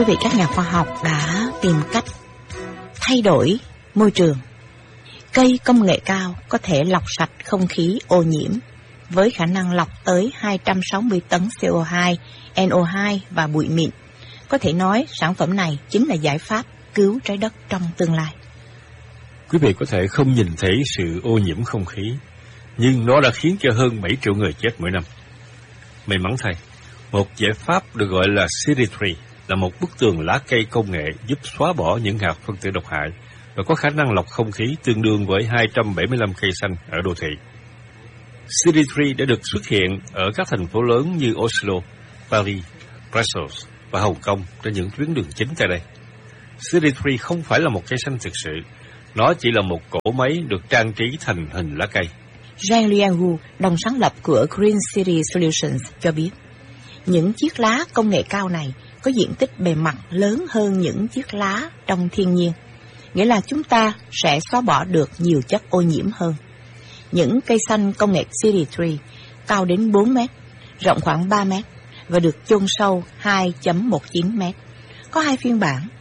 quý vị, các nhà khoa học đã tìm cách thay đổi môi trường. Cây công nghệ cao có thể lọc sạch không khí ô nhiễm với khả năng lọc tới 260 tấn CO2, NO2 và bụi mịn. Có thể nói sản phẩm này chính là giải pháp cứu trái đất trong tương lai. Quý vị có thể không nhìn thấy sự ô nhiễm không khí, nhưng nó đã khiến cho hơn 7 triệu người chết mỗi năm. May mắn thay, một giải pháp được gọi là City Tree là một bức tường lá cây công nghệ giúp xóa bỏ những hạt phân tử độc hại và có khả năng lọc không khí tương đương với 275 cây xanh ở đô thị. City Tree đã được xuất hiện ở các thành phố lớn như Oslo, Paris, Brussels và Hồng Kông trên những tuyến đường chính tại đây. City Tree không phải là một cây xanh thực sự, nó chỉ là một cỗ máy được trang trí thành hình lá cây. Jean Liangu, đồng sáng lập của Green City Solutions, cho biết những chiếc lá công nghệ cao này có diện tích bề mặt lớn hơn những chiếc lá trong thiên nhiên, nghĩa là chúng ta sẽ xóa bỏ được nhiều chất ô nhiễm hơn. Những cây xanh công nghệ City Tree cao đến 4 mét, rộng khoảng 3 mét và được chôn sâu 2.19 mét. Có 2 phiên bản,